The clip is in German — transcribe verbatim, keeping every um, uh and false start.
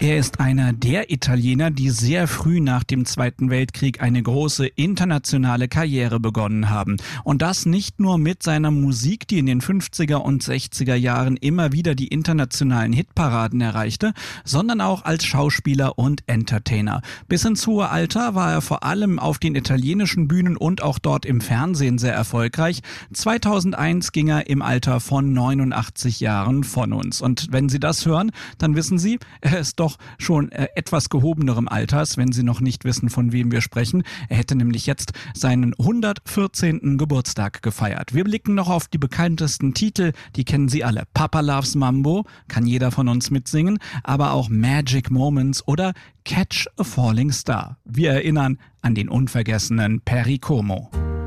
Er ist einer der Italiener, die sehr früh nach dem Zweiten Weltkrieg eine große internationale Karriere begonnen haben. Und das nicht nur mit seiner Musik, die in den fünfziger und sechziger Jahren immer wieder die internationalen Hitparaden erreichte, sondern auch als Schauspieler und Entertainer. Bis ins hohe Alter war er vor allem auf den italienischen Bühnen und auch dort im Fernsehen sehr erfolgreich. zweitausendeins ging er im Alter von neunundachtzig Jahren von uns. Und wenn Sie das hören, dann wissen Sie, er ist doch schon äh, etwas gehobenerem Alters, wenn Sie noch nicht wissen, von wem wir sprechen. Er hätte nämlich jetzt seinen hundertvierzehnten Geburtstag gefeiert. Wir blicken noch auf die bekanntesten Titel, die kennen Sie alle. Papa Loves Mambo, kann jeder von uns mitsingen, aber auch Magic Moments oder Catch a Falling Star. Wir erinnern an den unvergessenen Perry Como.